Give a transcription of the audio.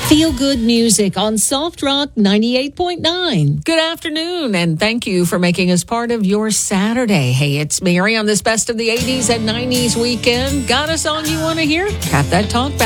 Feel good music on Soft Rock 98.9. Good afternoon, and thank you for making us part of your Saturday. Hey, it's Mary on this Best of the 80s and 90s weekend. Got a song you want to hear? Got that talk back.